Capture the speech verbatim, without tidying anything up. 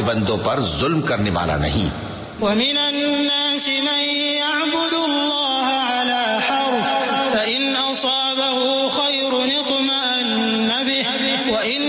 अपने बंदों पर जुल्म करने वाला नहीं। वमिनन्नासि मन यअबुदुल्लाह अला हर्फ फइन असाबहु खैरुन इत्मअन्न बिहि व इन